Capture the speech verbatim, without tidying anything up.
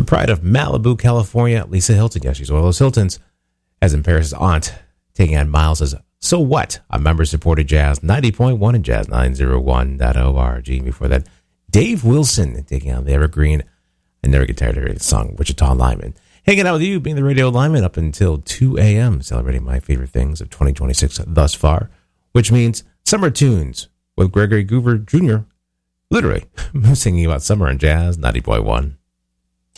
The pride of Malibu, California, Lisa Hilton. Yes, she's one of those Hiltons. As in Paris' aunt, taking on Miles' So What? A member-supported Jazz ninety point one and Jazz nine oh one dot org. Before that, Dave Wilson taking on the Evergreen. I never get tired of hearing the song, Wichita Lineman. Hanging out with you, being the radio lineman up until two a.m., celebrating my favorite things of twenty twenty-six thus far, which means Summer Tunes with Gregory Goover Junior Literally, singing about summer and Jazz ninety point one.